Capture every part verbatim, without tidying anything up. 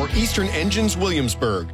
for Eastern Engines Williamsburg.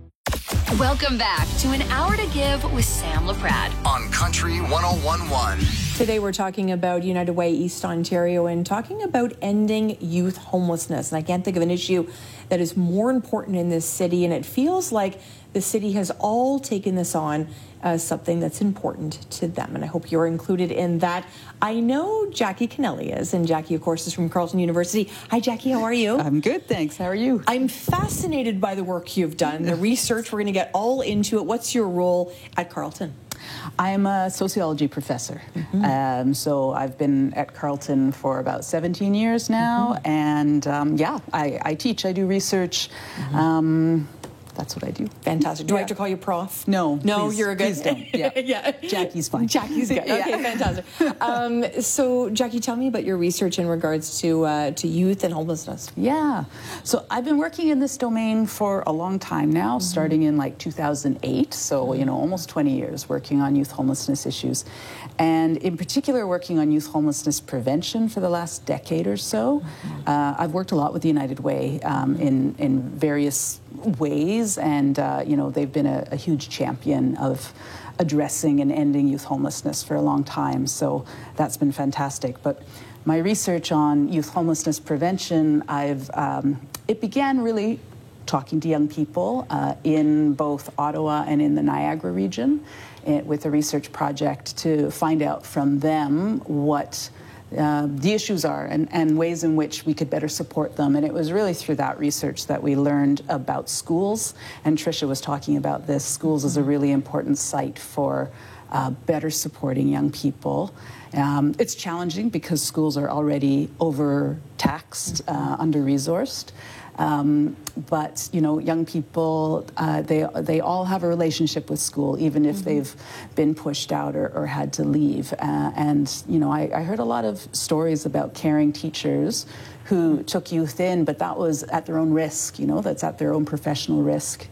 Welcome back to An Hour to Give with Sam LaPrade on Country one oh one point one. Today we're talking about United Way East Ontario and talking about ending youth homelessness. And I can't think of an issue that is more important in this city, and it feels like the city has all taken this on as something that's important to them. And I hope you're included in that. I know Jackie Kennelly is, and Jackie, of course, is from Carleton University. Hi, Jackie, how are you? I'm good, thanks. How are you? I'm fascinated by the work you've done, the research. We're going to get all into it. What's your role at Carleton? I'm a sociology professor. Mm-hmm. Um, so I've been at Carleton for about seventeen years now. Mm-hmm. And um, yeah, I, I teach, I do research. Mm-hmm. Um, That's what I do. Fantastic. Do yeah. I have to call you prof? No. No, please, you're a good... Please don't. Yeah. yeah. Jackie's fine. Jackie's good. Okay, yeah. fantastic. Um, so, Jackie, tell me about your research in regards to uh, to youth and homelessness. Yeah. So I've been working in this domain for a long time now, mm-hmm. starting in like two thousand eight. So, you know, almost twenty years working on youth homelessness issues. And in particular, working on youth homelessness prevention for the last decade or so. Mm-hmm. uh, I've worked a lot with the United Way um, in, in various ways, and uh, you know, they've been a, a huge champion of addressing and ending youth homelessness for a long time, so that's been fantastic. But my research on youth homelessness prevention, I've um, it began really talking to young people uh, in both Ottawa and in the Niagara region it, with a research project to find out from them what Uh, the issues are and, and ways in which we could better support them. And it was really through that research that we learned about schools. And Tricia was talking about this. Schools is a really important site for uh, better supporting young people. Um, it's challenging because schools are already overtaxed, uh, under-resourced. Um, but, you know, young people, uh, they they all have a relationship with school, even if mm-hmm. they've been pushed out or, or had to leave. Uh, and, you know, I, I heard a lot of stories about caring teachers who took youth in, but that was at their own risk, you know, that's at their own professional risk.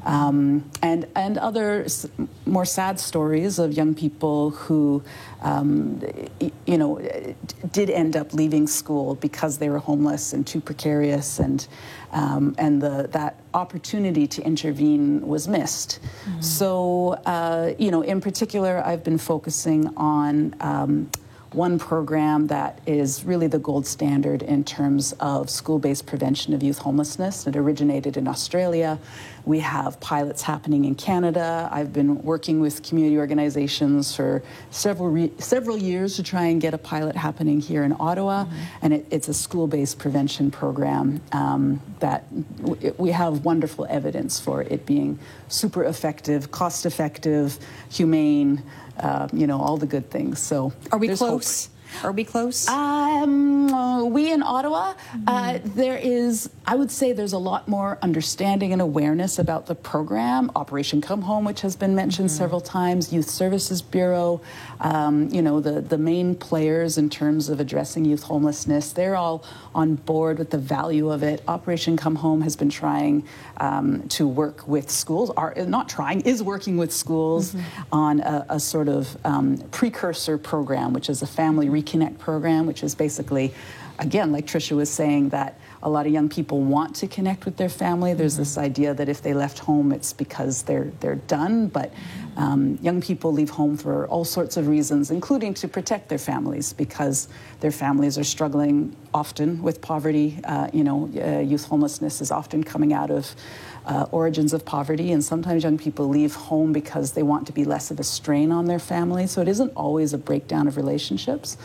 Um, and, and other s- more sad stories of young people who, um, you know, did end up leaving school because they were homeless and too precarious, and um, and the, that opportunity to intervene was missed. Mm-hmm. So, uh, you know, in particular, I've been focusing on um, one program that is really the gold standard in terms of school-based prevention of youth homelessness. It originated in Australia. We have pilots happening in Canada. I've been working with community organizations for several re- several years to try and get a pilot happening here in Ottawa. Mm-hmm. And it, it's a school-based prevention program um, that w- we have wonderful evidence for it being super effective, cost-effective, humane, Uh, you know, all the good things. So are we close? Hope. Are we close? Um, uh, we in Ottawa, mm-hmm. uh, there is, I would say there's a lot more understanding and awareness about the program. Operation Come Home, which has been mentioned mm-hmm. several times, Youth Services Bureau, um, you know, the, the main players in terms of addressing youth homelessness, they're all on board with the value of it. Operation Come Home has been trying um, to work with schools, are not trying, is working with schools mm-hmm. on a, a sort of um, precursor program, which is a family Reconnect program, which is basically, again, like Tricia was saying, that a lot of young people want to connect with their family. There's mm-hmm. this idea that if they left home, it's because they're they're done. But um, young people leave home for all sorts of reasons, including to protect their families, because their families are struggling often with poverty. Uh, you know, uh, youth homelessness is often coming out of Uh, origins of poverty, and sometimes young people leave home because they want to be less of a strain on their family. So it isn't always a breakdown of relationships.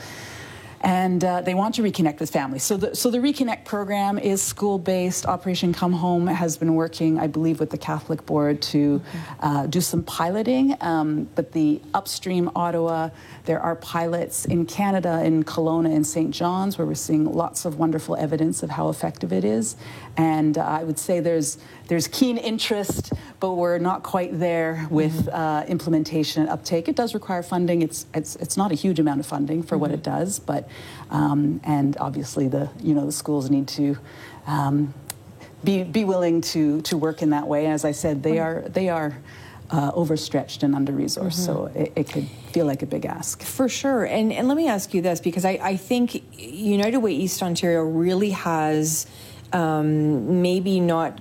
And uh, they want to reconnect with families. So the, so the Reconnect program is school-based. Operation Come Home has been working, I believe, with the Catholic Board to uh, do some piloting. Um, but the upstream Ottawa, there are pilots in Canada, in Kelowna and Saint John's, where we're seeing lots of wonderful evidence of how effective it is. And uh, I would say there's there's keen interest, but we're not quite there with uh, implementation and uptake. It does require funding. It's it's it's not a huge amount of funding for mm-hmm. what it does, but um, and obviously the you know the schools need to um, be be willing to to work in that way. As I said, they are they are. Uh, overstretched and under-resourced, mm-hmm. so it, it could feel like a big ask. For sure. And and let me ask you this, because I, I think United Way East Ontario really has um, maybe not